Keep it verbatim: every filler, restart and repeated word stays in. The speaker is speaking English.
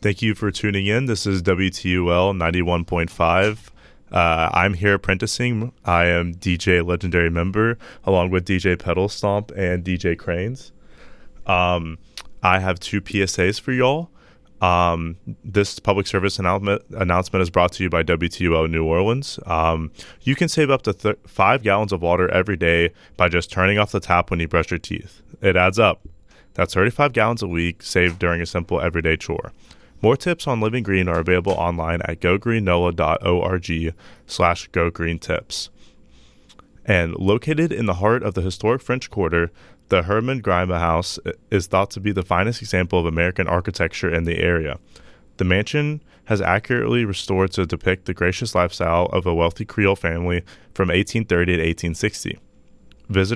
Thank you for tuning in. This is W T U L ninety-one point five. Uh, I'm here apprenticing. I am D J Legendary Member, along with D J Pedal Stomp and D J Cranes. Um, I have two P S As for y'all. Um, this public service announcement announcement is brought to you by W T U L New Orleans. Um, you can save up to th- five gallons of water every day by just turning off the tap when you brush your teeth. It adds up. That's thirty-five gallons a week saved during a simple everyday chore. More tips on living green are available online at go green nola dot org slash go green tips. And located in the heart of the historic French Quarter, the Herman Grime House is thought to be the finest example of American architecture in the area. The mansion has accurately restored to depict the gracious lifestyle of a wealthy Creole family from eighteen thirty to eighteen sixty. Visitors